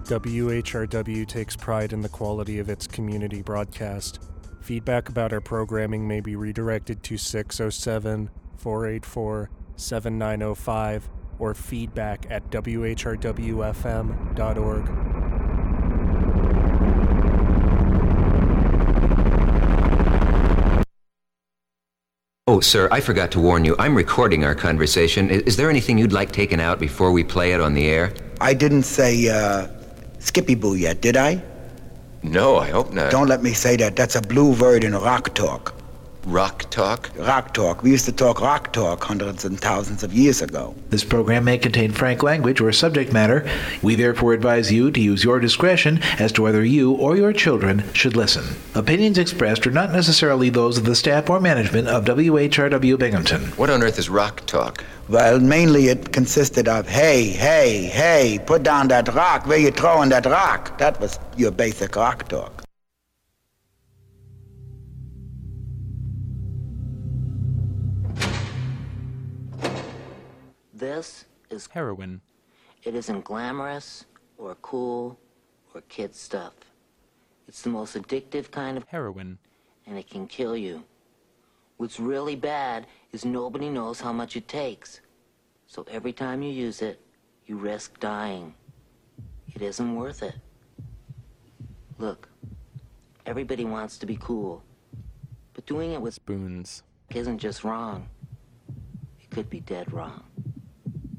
WHRW takes pride in the quality of its community broadcast. Feedback about our programming may be redirected to 607-484-7905 or feedback at whrwfm.org. Oh, sir, I forgot to warn you. I'm recording our conversation. Is there anything you'd like taken out before we play it on the air? I didn't say, Skippy Boo yet, did I? No, I hope not. Don't let me say that. That's a blue word in rock talk. Rock talk? Rock talk. We used to talk rock talk hundreds and thousands of years ago. This program may contain frank language or subject matter. We therefore advise you to use your discretion as to whether you or your children should listen. Opinions expressed are not necessarily those of the staff or management of WHRW Binghamton. What on earth is rock talk? Well, mainly it consisted of, hey, put down that rock. Where you throwing that rock? That was your basic rock talk. This is heroin. It isn't glamorous or cool or kid stuff. It's the most addictive kind of heroin, and it can kill you. What's really bad is nobody knows how much it takes. So every time you use it, you risk dying. It isn't worth it. Look, everybody wants to be cool, but doing it with spoons isn't just wrong. It could be dead wrong.